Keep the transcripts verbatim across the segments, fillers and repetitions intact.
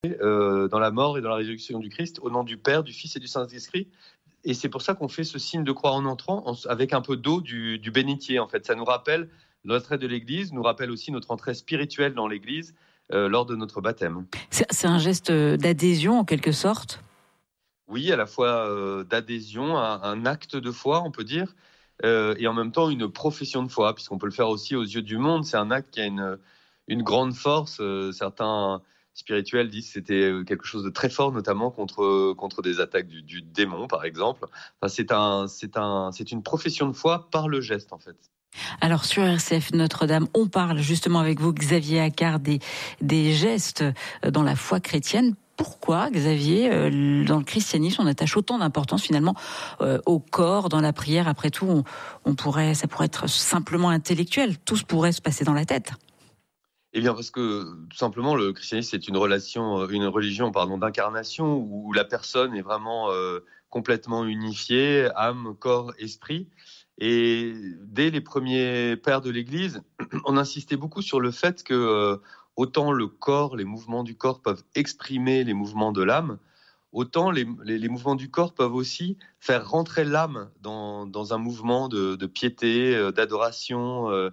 euh, dans la mort et dans la résurrection du Christ, au nom du Père, du Fils et du Saint-Esprit. Et c'est pour ça qu'on fait ce signe de croix en entrant, en, avec un peu d'eau du, du bénitier. En fait, ça nous rappelle l'entrée de l'Église, nous rappelle aussi notre entrée spirituelle dans l'Église euh, lors de notre baptême. C'est, c'est un geste d'adhésion en quelque sorte. Oui, à la fois euh, d'adhésion, un, un acte de foi, on peut dire, euh, et en même temps une profession de foi, puisqu'on peut le faire aussi aux yeux du monde. C'est un acte qui a une, une grande force. Euh, certains spirituels disent que c'était quelque chose de très fort, notamment contre, contre des attaques du, du démon, par exemple. Enfin, c'est, un, c'est, un, c'est une profession de foi par le geste, en fait. Alors sur R C F Notre-Dame, on parle justement avec vous, Xavier Accard, des, des gestes dans la foi chrétienne. Pourquoi, Xavier, euh, dans le christianisme, on attache autant d'importance finalement euh, au corps, dans la prière? Après tout, on, on pourrait, ça pourrait être simplement intellectuel. Tout se pourrait se passer dans la tête. Eh bien, parce que tout simplement, le christianisme, c'est une relation, une religion, pardon, d'incarnation où la personne est vraiment euh, complètement unifiée, âme, corps, esprit. Et dès les premiers pères de l'Église, on insistait beaucoup sur le fait que euh, autant le corps, les mouvements du corps peuvent exprimer les mouvements de l'âme, autant les, les, les mouvements du corps peuvent aussi faire rentrer l'âme dans, dans un mouvement de, de piété, euh, d'adoration, euh,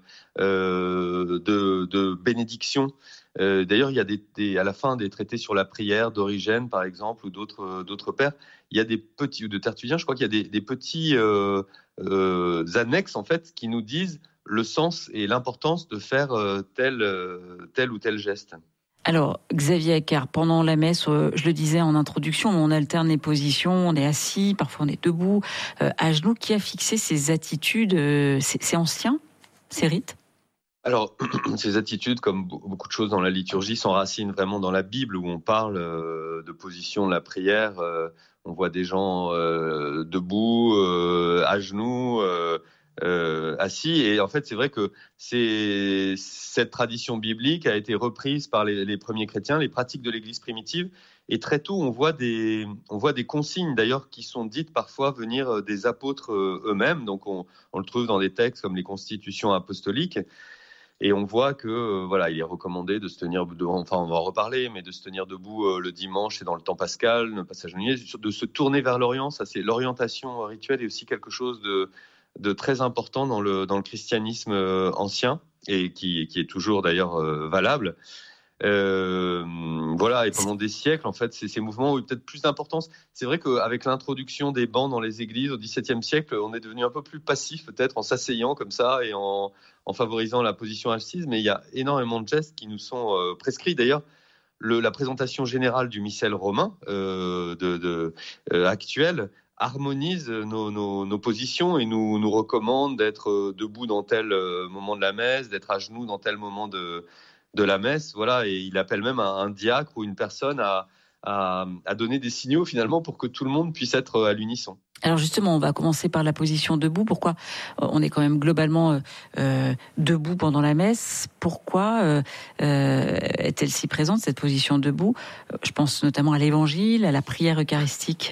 euh, de, de bénédiction. Euh, d'ailleurs, il y a des, des, à la fin des traités sur la prière d'Origène, par exemple, ou d'autres, d'autres pères, il y a des petits, ou de Tertullien, je crois qu'il y a des, des petits euh, euh, annexes, en fait, qui nous disent le sens et l'importance de faire euh, tel, euh, tel ou tel geste. Alors, Xavier Accard, pendant la messe, euh, je le disais en introduction, on alterne les positions, on est assis, parfois on est debout, euh, à genoux. Qui a fixé ces attitudes? euh, c'est, c'est ancien, ces rites? Alors, ces attitudes, comme beaucoup de choses dans la liturgie, s'enracinent vraiment dans la Bible, où on parle euh, de position de la prière. Euh, on voit des gens euh, debout, euh, à genoux, euh, euh, assis. Et en fait, c'est vrai que c'est, cette tradition biblique a été reprise par les, les premiers chrétiens, les pratiques de l'Église primitive. Et très tôt, on voit des, on voit des consignes, d'ailleurs, qui sont dites parfois venir des apôtres eux-mêmes. Donc, on, on le trouve dans des textes comme les constitutions apostoliques. Et on voit que euh, voilà, il est recommandé de se tenir, de, enfin on va en reparler, mais de se tenir debout euh, le dimanche et dans le temps pascal, ne pas s'agenouiller, de se tourner vers l'Orient. Ça, c'est l'orientation rituelle, est aussi quelque chose de, de très important dans le dans le christianisme euh, ancien et qui qui est toujours d'ailleurs euh, valable. Euh, voilà, et pendant des siècles, en fait, c'est ces mouvements ont eu peut-être plus d'importance. C'est vrai qu'avec l'introduction des bancs dans les églises au dix-septième siècle, on est devenu un peu plus passif, peut-être, en s'asseyant comme ça et en, en favorisant la position assise, mais il y a énormément de gestes qui nous sont euh, prescrits. D'ailleurs, le, la présentation générale du missel romain euh, de, de, euh, actuel harmonise nos, nos, nos positions et nous, nous recommande d'être debout dans tel moment de la messe, d'être à genoux dans tel moment de de la messe, voilà, et il appelle même un, un diacre ou une personne à, à, à donner des signaux finalement pour que tout le monde puisse être à l'unisson. Alors justement, on va commencer par la position debout. Pourquoi on est quand même globalement euh, debout pendant la messe? Pourquoi euh, est-elle si présente, cette position debout? Je pense notamment à l'évangile, à la prière eucharistique.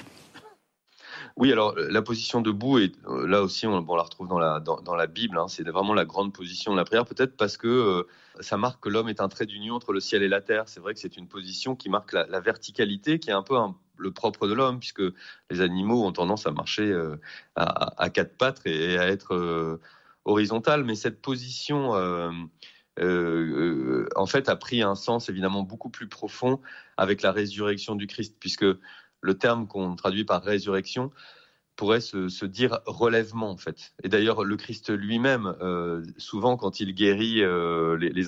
Oui, alors la position debout, et là aussi, on, bon, on la retrouve dans la, dans, dans la Bible, hein, c'est vraiment la grande position de la prière, peut-être parce que euh, ça marque que l'homme est un trait d'union entre le ciel et la terre. C'est vrai que c'est une position qui marque la, la verticalité, qui est un peu un, le propre de l'homme, puisque les animaux ont tendance à marcher euh, à, à quatre pattes et, et à être euh, horizontal. Mais cette position, euh, euh, en fait, a pris un sens évidemment beaucoup plus profond avec la résurrection du Christ, puisque le terme qu'on traduit par résurrection pourrait se, se dire relèvement, en fait. Et d'ailleurs, le Christ lui-même, euh, souvent, quand il guérit euh, les, les